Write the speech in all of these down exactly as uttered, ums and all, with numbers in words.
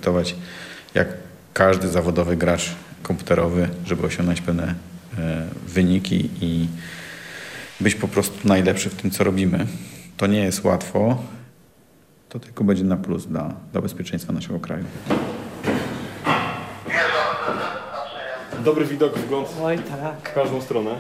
pracować jak każdy zawodowy gracz komputerowy, żeby osiągnąć pewne wyniki i być po prostu najlepszy w tym, co robimy. To nie jest łatwo, to tylko będzie na plus dla, dla bezpieczeństwa naszego kraju. Dobry widok, wgląd Oj, tak. w każdą stronę.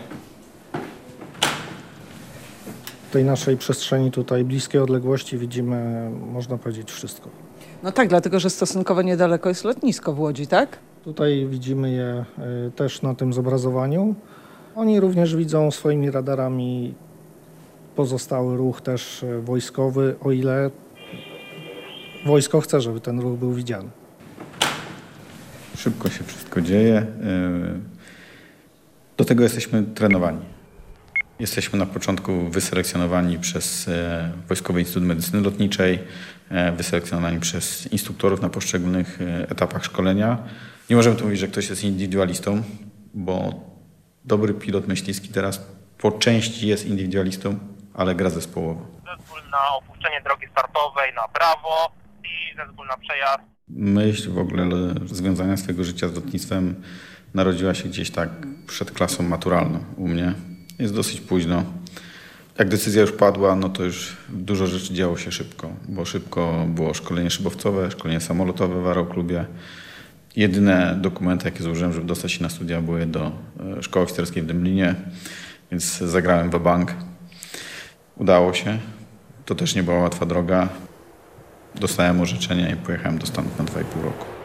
W tej naszej przestrzeni tutaj bliskiej odległości widzimy, można powiedzieć, wszystko. No tak, dlatego że stosunkowo niedaleko jest lotnisko w Łodzi, tak? Tutaj widzimy je y, też na tym zobrazowaniu. Oni również widzą swoimi radarami pozostały ruch też y, wojskowy, o ile wojsko chce, żeby ten ruch był widziany. Szybko się wszystko dzieje. Do tego jesteśmy trenowani. Jesteśmy na początku wyselekcjonowani przez Wojskowy Instytut Medycyny Lotniczej, wyselekcjonowani przez instruktorów na poszczególnych etapach szkolenia. Nie możemy tu mówić, że ktoś jest indywidualistą, bo dobry pilot myśliwski teraz po części jest indywidualistą, ale gra zespołowo. Zezwól na opuszczenie drogi startowej na prawo i zezwól na przejazd. Myśl w ogóle związania swojego życia z lotnictwem narodziła się gdzieś tak przed klasą maturalną u mnie. Jest dosyć późno. Jak decyzja już padła, no to już dużo rzeczy działo się szybko, bo szybko było szkolenie szybowcowe, szkolenie samolotowe w aeroklubie. Jedyne dokumenty, jakie złożyłem, żeby dostać się na studia, były do szkoły oficerskiej w Dęblinie, więc zagrałem w bank. Udało się. To też nie była łatwa droga. Dostałem orzeczenie i pojechałem do Stanów na dwa i pół roku.